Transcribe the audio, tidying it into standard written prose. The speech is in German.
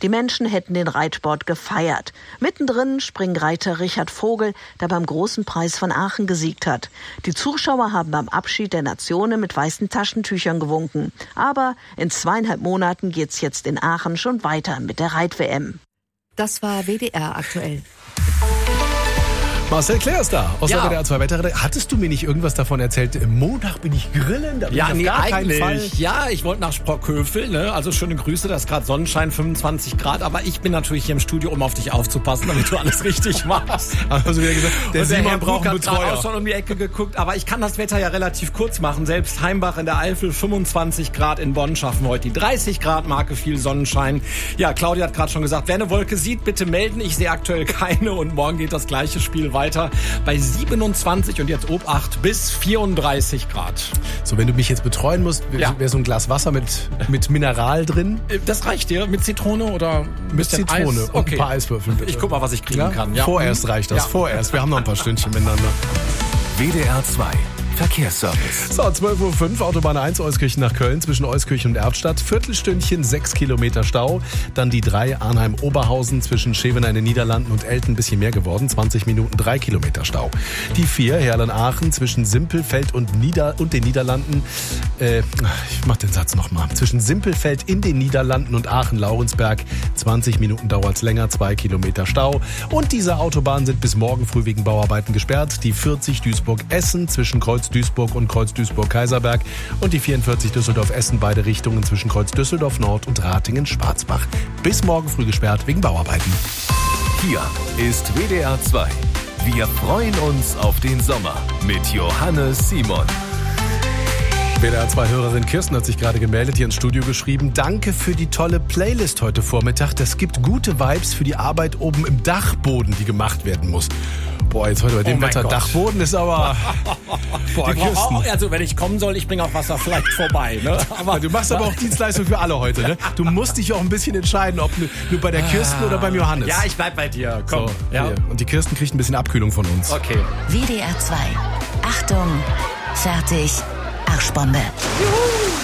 Die Menschen hätten den Reitsport gefeiert. Mittendrin Springreiter Richard Vogel, der beim Großen Preis von Aachen gesiegt hat. Die Zuschauer haben beim Abschied der Nationen mit weißen Taschentüchern gewunken. Aber in 2,5 Monaten geht's jetzt in Aachen schon weiter mit der Reit-WM. Das war WDR aktuell. Marcel Claire ist da aus der WDR 2 Wetterredaktion. Hattest du mir nicht irgendwas davon erzählt? Im Montag bin ich grillen. Da bin ich auf gar keinen Fall. Ja, ich wollte nach Sprockhövel. Ne? Also schöne Grüße, da ist gerade Sonnenschein, 25 Grad. Aber ich bin natürlich hier im Studio, um auf dich aufzupassen, damit du alles richtig machst. Also wieder gesagt, der Simon braucht einen Betreuer. Hat auch schon um die Ecke geguckt. Aber ich kann das Wetter ja relativ kurz machen. Selbst Heimbach in der Eifel, 25 Grad. In Bonn schaffen wir heute die 30 Grad Marke, viel Sonnenschein. Ja, Claudia hat gerade schon gesagt, wer eine Wolke sieht, bitte melden. Ich sehe aktuell keine. Und morgen geht das gleiche Spiel weiter. Bei 27 und jetzt Obacht bis 34 Grad. So, wenn du mich jetzt betreuen musst, wäre so ein Glas Wasser mit Mineral drin? Das reicht dir? Mit Zitrone oder mit Zitrone Eis? Und ein paar Eiswürfel, bitte. Ich guck mal, was ich kriegen kann. Ja. Vorerst reicht das, vorerst. Wir haben noch ein paar Stündchen miteinander. WDR 2 Verkehrsservice. So, 12:05 Uhr, Autobahn 1 Euskirchen nach Köln zwischen Euskirchen und Erftstadt. Viertelstündchen, 6 Kilometer Stau. Dann die 3 Arnheim-Oberhausen zwischen Schevener in den Niederlanden und Elten ein bisschen mehr geworden. 20 Minuten, 3 Kilometer Stau. Die 4 Herlen-Aachen zwischen Simpelfeld und den Niederlanden. Ich mach den Satz nochmal. Zwischen Simpelfeld in den Niederlanden und Aachen-Laurensberg. 20 Minuten dauert's länger, 2 Kilometer Stau. Und diese Autobahnen sind bis morgen früh wegen Bauarbeiten gesperrt. Die 40 Duisburg-Essen zwischen Kreuz-Duisburg und Kreuz-Duisburg-Kaiserberg und die 44 Düsseldorf-Essen, beide Richtungen zwischen Kreuz-Düsseldorf-Nord und Ratingen-Schwarzbach. Bis morgen früh gesperrt wegen Bauarbeiten. Hier ist WDR 2. Wir freuen uns auf den Sommer mit Johannes Simon. WDR 2 Hörerin Kirsten hat sich gerade gemeldet, hier ins Studio geschrieben. Danke für die tolle Playlist heute Vormittag. Das gibt gute Vibes für die Arbeit oben im Dachboden, die gemacht werden muss. Boah, jetzt heute bei dem Wetter Dachboden ist aber... Boah, Kirsten. Also wenn ich kommen soll, ich bringe auch Wasser vielleicht vorbei. Ne? Aber du machst aber auch Dienstleistung für alle heute. Ne? Du musst dich auch ein bisschen entscheiden, ob du bei der Kirsten oder beim Johannes. Ja, ich bleib bei dir. Komm. So, ja. Und die Kirsten kriegt ein bisschen Abkühlung von uns. Okay. WDR 2. Achtung, fertig, Arschbombe. Juhu.